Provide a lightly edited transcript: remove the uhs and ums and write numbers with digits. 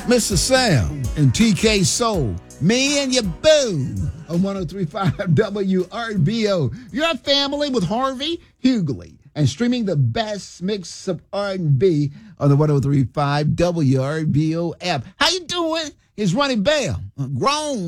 Mr. Sam and TK Soul. Me and your boo on 103.5 WRBO. Your family with Harvey Hughley. And streaming the best mix of R&B on the 103.5 WRBO app. How you doing? It's Ronnie Bell. Grown